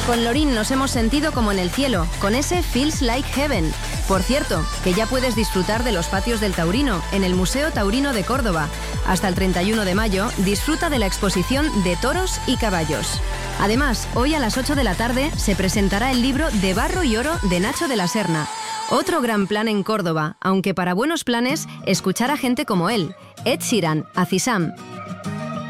Con Lorin nos hemos sentido como en el cielo, con ese Feels Like Heaven. Por cierto, que ya puedes disfrutar de los patios del Taurino en el Museo Taurino de Córdoba. Hasta el 31 de mayo, disfruta de la exposición de toros y caballos. Además, hoy a las 8 de la tarde se presentará el libro De barro y oro de Nacho de la Serna. Otro gran plan en Córdoba, aunque para buenos planes, escuchar a gente como él, Ed Sheeran, Azizam,